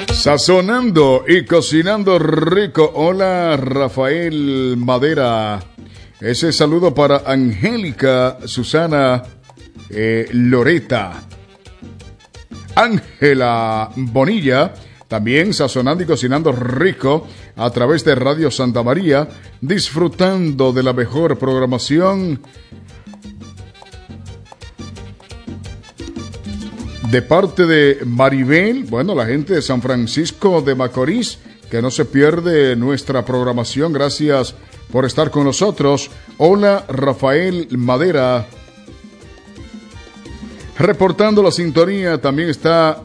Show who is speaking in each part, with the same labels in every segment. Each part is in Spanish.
Speaker 1: Sazonando y cocinando rico. Hola, Rafael Madera. Ese saludo para Angélica, Susana, Loreta, Ángela Bonilla. También sazonando y cocinando rico a través de Radio Santa María, disfrutando de la mejor programación. De parte de Maribel, bueno, la gente de San Francisco de Macorís, que no se pierde nuestra programación. Gracias por estar con nosotros. Hola, Rafael Madera. Reportando la sintonía también está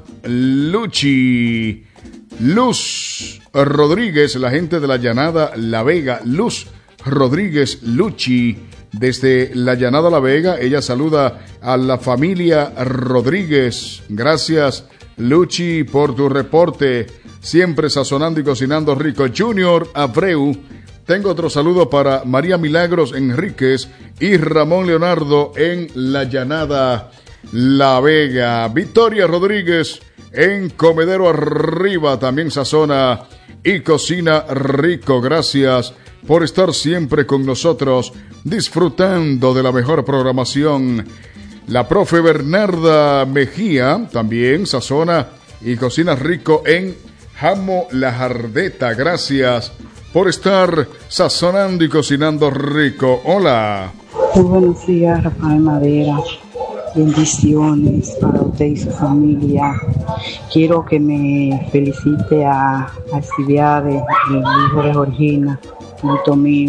Speaker 1: Luchi. Luz Rodríguez, la gente de la Llanada La Vega. Luz Rodríguez, Luchi. Desde la Llanada La Vega, ella saluda a la familia Rodríguez. Gracias, Luchi, por tu reporte. Siempre sazonando y cocinando rico. Junior Abreu. Tengo otro saludo para María Milagros Enríquez y Ramón Leonardo en la Llanada La Vega. Victoria Rodríguez en Comedero Arriba. También sazona y cocina rico. Gracias por estar siempre con nosotros, disfrutando de la mejor programación. La profe Bernarda Mejía también sazona y cocina rico en Jamo La Jardeta. Gracias por estar sazonando y cocinando rico. Hola.
Speaker 2: Muy buenos días, Rafael Madera. Bendiciones para usted y su familia. Quiero que me felicite a Alcibiades, el hijo de Georgina, mío,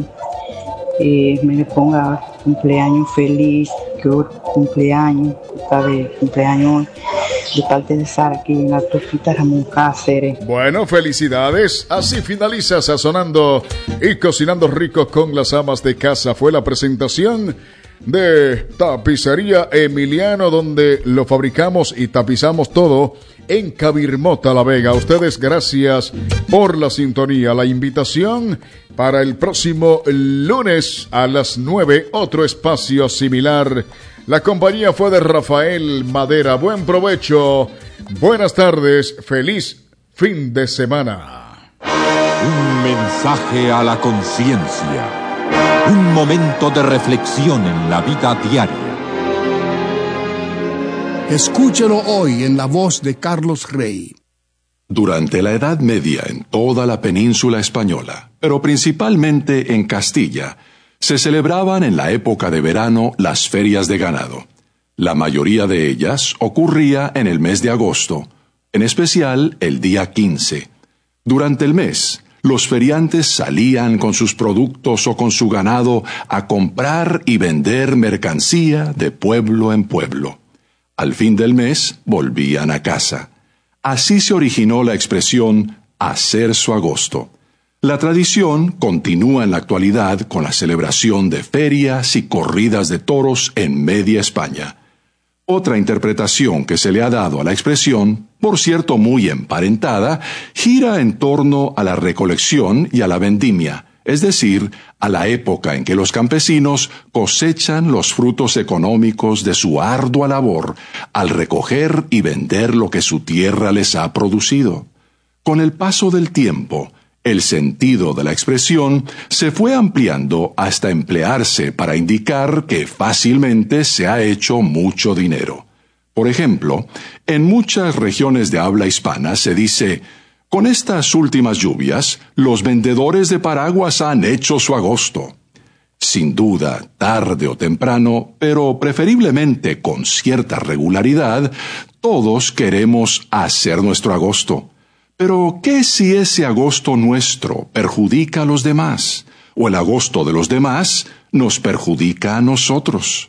Speaker 2: me ponga cumpleaños feliz, que hoy cumpleaños, está de cumpleaños de parte de Sara aquí en la Tropita Ramón Cáceres.
Speaker 1: Bueno, felicidades. Así finaliza Sazonando y Cocinando Rico con las amas de casa. Fue la presentación de Tapicería Emiliano, donde lo fabricamos y tapizamos todo en Cabirmota, La Vega. A ustedes, gracias por la sintonía. La invitación para el próximo lunes a las 9, otro espacio similar. La compañía fue de Rafael Madera. Buen provecho, buenas tardes, feliz fin de semana.
Speaker 3: Un mensaje a la conciencia. Un momento de reflexión en la vida diaria.
Speaker 4: Escúchelo hoy en la voz de Carlos Rey.
Speaker 5: Durante la Edad Media en toda la península española, pero principalmente en Castilla, se celebraban en la época de verano las ferias de ganado. La mayoría de ellas ocurría en el mes de agosto, en especial el día 15. Durante el mes, los feriantes salían con sus productos o con su ganado a comprar y vender mercancía de pueblo en pueblo. Al fin del mes, volvían a casa. Así se originó la expresión hacer su agosto. La tradición continúa en la actualidad con la celebración de ferias y corridas de toros en media España. Otra interpretación que se le ha dado a la expresión, por cierto muy emparentada, gira en torno a la recolección y a la vendimia, es decir, a la época en que los campesinos cosechan los frutos económicos de su ardua labor al recoger y vender lo que su tierra les ha producido. Con el paso del tiempo, el sentido de la expresión se fue ampliando hasta emplearse para indicar que fácilmente se ha hecho mucho dinero. Por ejemplo, en muchas regiones de habla hispana se dice: con estas últimas lluvias, los vendedores de paraguas han hecho su agosto. Sin duda, tarde o temprano, pero preferiblemente con cierta regularidad, todos queremos hacer nuestro agosto. Pero, ¿qué si ese agosto nuestro perjudica a los demás? ¿O el agosto de los demás nos perjudica a nosotros?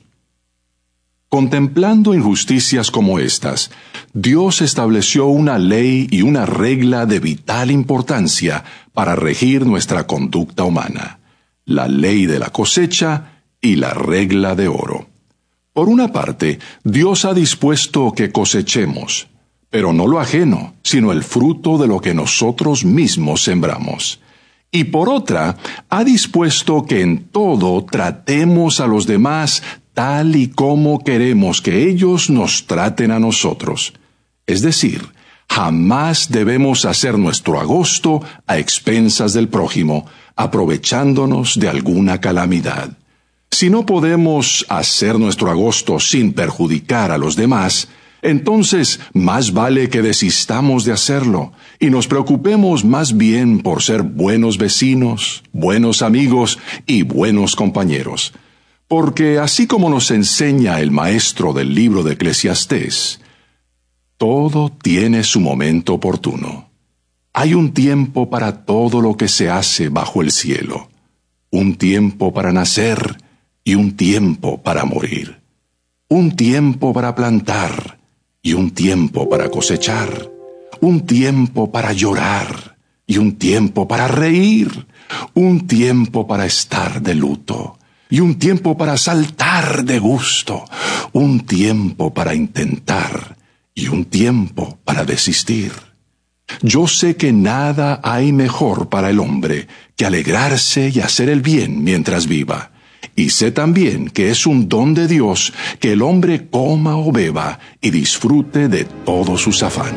Speaker 5: Contemplando injusticias como estas, Dios estableció una ley y una regla de vital importancia para regir nuestra conducta humana: la ley de la cosecha y la regla de oro. Por una parte, Dios ha dispuesto que cosechemos, pero no lo ajeno, sino el fruto de lo que nosotros mismos sembramos. Y por otra, ha dispuesto que en todo tratemos a los demás tal y como queremos que ellos nos traten a nosotros. Es decir, Jamás debemos hacer nuestro agosto a expensas del prójimo, aprovechándonos de alguna calamidad. Si no podemos hacer nuestro agosto sin perjudicar a los demás, entonces más vale que desistamos de hacerlo y nos preocupemos más bien por ser buenos vecinos, buenos amigos y buenos compañeros. Porque así como nos enseña el maestro del libro de Eclesiastés, todo tiene su momento oportuno. Hay un tiempo para todo lo que se hace bajo el cielo, un tiempo para nacer y un tiempo para morir, un tiempo para plantar y un tiempo para cosechar, un tiempo para llorar y un tiempo para reír, un tiempo para estar de luto y un tiempo para saltar de gusto, un tiempo para intentar y un tiempo para desistir. Yo sé que nada hay mejor para el hombre que alegrarse y hacer el bien mientras viva. Y sé también que es un don de Dios que el hombre coma o beba y disfrute de todos sus afanes.